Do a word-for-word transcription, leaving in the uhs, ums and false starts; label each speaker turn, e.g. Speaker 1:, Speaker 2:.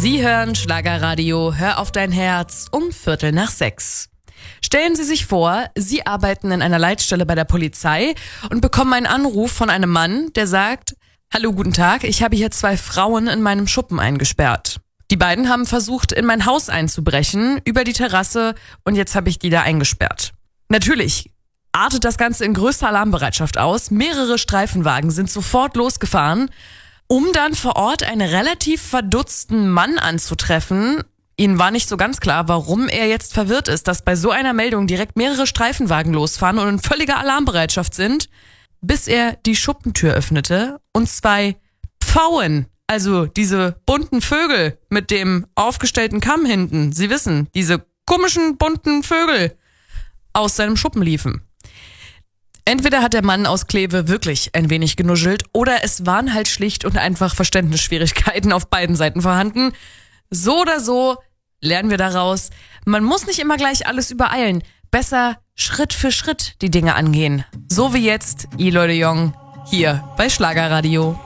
Speaker 1: Sie hören Schlagerradio, hör auf dein Herz um Viertel nach sechs. Stellen Sie sich vor, Sie arbeiten in einer Leitstelle bei der Polizei und bekommen einen Anruf von einem Mann, der sagt: Hallo, guten Tag, ich habe hier zwei Frauen in meinem Schuppen eingesperrt. Die beiden haben versucht, in mein Haus einzubrechen, über die Terrasse, und jetzt habe ich die da eingesperrt. Natürlich artet das Ganze in größter Alarmbereitschaft aus. Mehrere Streifenwagen sind sofort losgefahren, um dann vor Ort einen relativ verdutzten Mann anzutreffen. Ihnen war nicht so ganz klar, warum er jetzt verwirrt ist, dass bei so einer Meldung direkt mehrere Streifenwagen losfahren und in völliger Alarmbereitschaft sind, bis er die Schuppentür öffnete und zwei Pfauen, also diese bunten Vögel mit dem aufgestellten Kamm hinten, Sie wissen, diese komischen bunten Vögel, aus seinem Schuppen liefen. Entweder hat der Mann aus Kleve wirklich ein wenig genuschelt oder es waren halt schlicht und einfach Verständnisschwierigkeiten auf beiden Seiten vorhanden. So oder so lernen wir daraus, man muss nicht immer gleich alles übereilen. Besser Schritt für Schritt die Dinge angehen. So wie jetzt Eloy de Jong hier bei Schlagerradio.